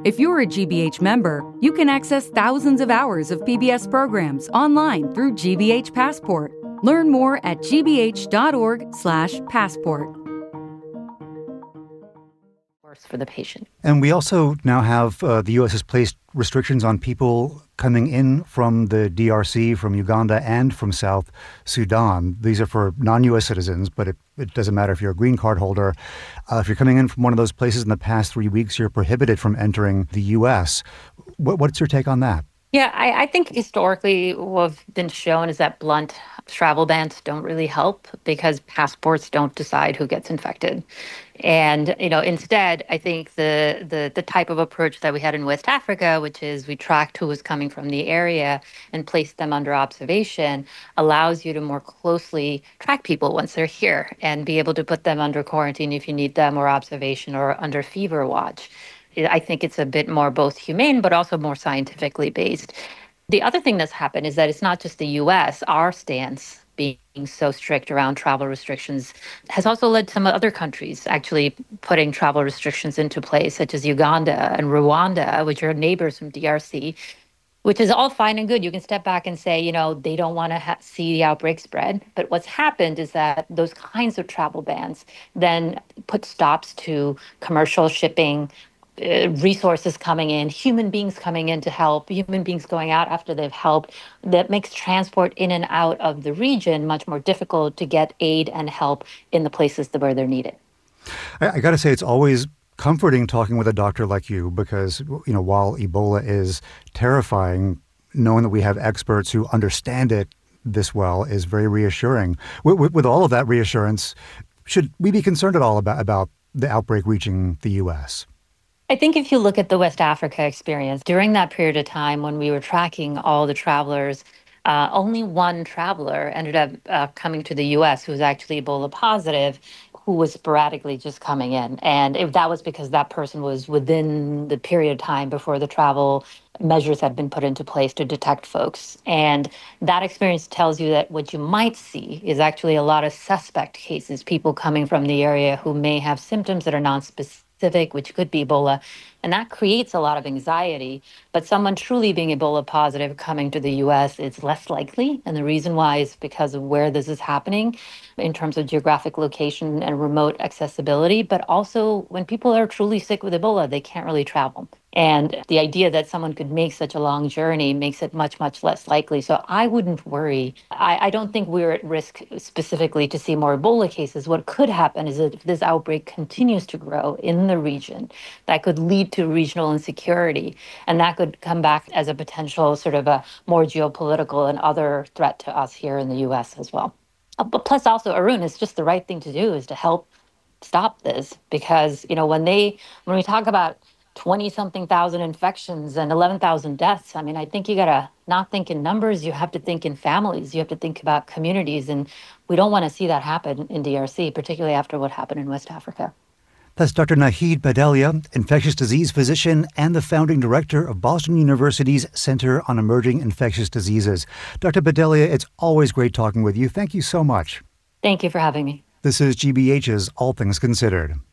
If you're a GBH member, you can access thousands of hours of PBS programs online through GBH Passport. Learn more at gbh.org/passport. For the patient. And we also now have the U.S. has placed restrictions on people coming in from the DRC, from Uganda, and from South Sudan. These are for non-U.S. citizens, but it doesn't matter if you're a green card holder. If you're coming in from one of those places in the past 3 weeks, you're prohibited from entering the U.S. What's your take on that? Yeah, I think historically what's been shown is that blunt travel bans don't really help because passports don't decide who gets infected. And, instead, I think the type of approach that we had in West Africa, which is we tracked who was coming from the area and placed them under observation, allows you to more closely track people once they're here and be able to put them under quarantine if you need them, or observation, or under fever watch. I think it's a bit more both humane, but also more scientifically based. The other thing that's happened is that it's not just the U.S. Our stance being so strict around travel restrictions has also led some other countries actually putting travel restrictions into place, such as Uganda and Rwanda, which are neighbors from DRC, which is all fine and good. You can step back and say, they don't want to see the outbreak spread. But what's happened is that those kinds of travel bans then put stops to commercial shipping, resources coming in, human beings coming in to help, human beings going out after they've helped. That makes transport in and out of the region much more difficult to get aid and help in the places where they're needed. I got to say, it's always comforting talking with a doctor like you because, while Ebola is terrifying, knowing that we have experts who understand it this well is very reassuring. With all of that reassurance, should we be concerned at all about the outbreak reaching the U.S.? I think if you look at the West Africa experience, during that period of time when we were tracking all the travelers, only one traveler ended up coming to the U.S. who was actually Ebola positive, who was sporadically just coming in. And that was because that person was within the period of time before the travel measures had been put into place to detect folks. And that experience tells you that what you might see is actually a lot of suspect cases, people coming from the area who may have symptoms that are non-specific, which could be Ebola. And that creates a lot of anxiety. But someone truly being Ebola positive coming to the U.S. is less likely. And the reason why is because of where this is happening in terms of geographic location and remote accessibility. But also when people are truly sick with Ebola, they can't really travel. And the idea that someone could make such a long journey makes it much, much less likely. So I wouldn't worry. I don't think we're at risk specifically to see more Ebola cases. What could happen is that if this outbreak continues to grow in the region, that could lead to regional insecurity. And that could come back as a potential sort of a more geopolitical and other threat to us here in the U.S. as well. But plus also, Arun, it's just the right thing to do is to help stop this. Because, when we talk about 20-something thousand infections and 11,000 deaths. I mean, I think you got to not think in numbers. You have to think in families. You have to think about communities. And we don't want to see that happen in DRC, particularly after what happened in West Africa. That's Dr. Nahid Bhadelia, infectious disease physician and the founding director of Boston University's Center on Emerging Infectious Diseases. Dr. Bhadelia, it's always great talking with you. Thank you so much. Thank you for having me. This is GBH's All Things Considered.